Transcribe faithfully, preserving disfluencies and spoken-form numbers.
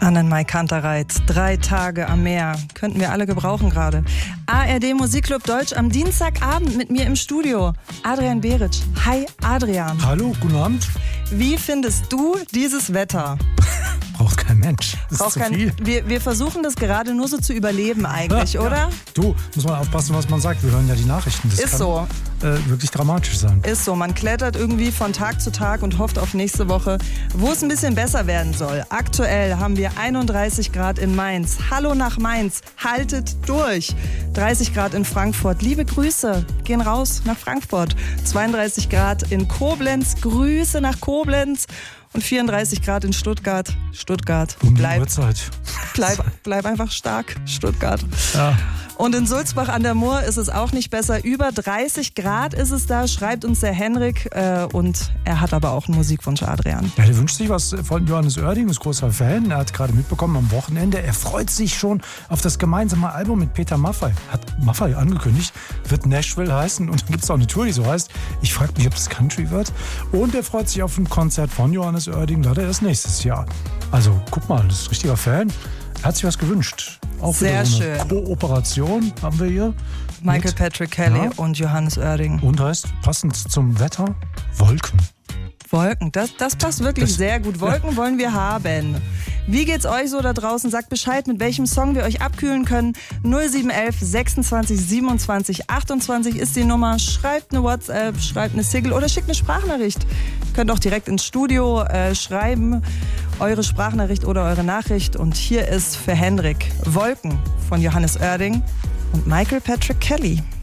Annenmai Kantereit, drei Tage am Meer. Könnten wir alle gebrauchen gerade. A R D Musikclub Deutsch am Dienstagabend mit mir im Studio. Adrian Beric. Hi Adrian. Hallo, guten Abend. Wie findest du dieses Wetter? Braucht kein Mensch. Das Braucht ist zu kein, viel. Wir, wir versuchen das gerade nur so zu überleben eigentlich, ja, oder? Ja. Du, muss man aufpassen, was man sagt. Wir hören ja die Nachrichten. Das Ist kann, so. Äh, wirklich dramatisch sein. Ist so. Man klettert irgendwie von Tag zu Tag und hofft auf nächste Woche, wo es ein bisschen besser werden soll. Aktuell haben wir einunddreißig Grad in Mainz. Hallo nach Mainz. Haltet durch. dreißig Grad in Frankfurt. Liebe Grüße. Gehen raus nach Frankfurt. zweiunddreißig Grad in Koblenz. Grüße nach Koblenz. Und vierunddreißig Grad in Stuttgart. Stuttgart. Um die Bleib, Uhrzeit. bleib, bleib einfach stark, Stuttgart. Ja. Und in Sulzbach an der Mur ist es auch nicht besser. Über dreißig Grad ist es da, schreibt uns der Henrik. Äh, und er hat aber auch einen Musikwunsch, Adrian. Ja, der wünscht sich was von Johannes Oerding, ist großer Fan. Er hat gerade mitbekommen am Wochenende, er freut sich schon auf das gemeinsame Album mit Peter Maffay. Hat Maffay angekündigt, wird Nashville heißen. Und dann gibt es auch eine Tour, die so heißt. Ich frage mich, ob das Country wird. Und er freut sich auf ein Konzert von Johannes Oerding, da hat er erst nächstes Jahr. Also guck mal, das ist ein richtiger Fan. Er hat sich was gewünscht. Auch Sehr so schön. Eine Kooperation haben wir hier. Michael mit, Patrick Kelly ja. und Johannes Oerding. Und heißt, passend zum Wetter, Wolken. Wolken, das, das passt wirklich das, sehr gut. Wolken ja. wollen wir haben. Wie geht's euch so da draußen? Sagt Bescheid, mit welchem Song wir euch abkühlen können. null sieben eins eins sechsundzwanzig siebenundzwanzig achtundzwanzig ist die Nummer. Schreibt eine WhatsApp, schreibt eine Single oder schickt eine Sprachnachricht. Könnt auch direkt ins Studio äh, schreiben, eure Sprachnachricht oder eure Nachricht. Und hier ist für Henrik Wolken von Johannes Oerding und Michael Patrick Kelly.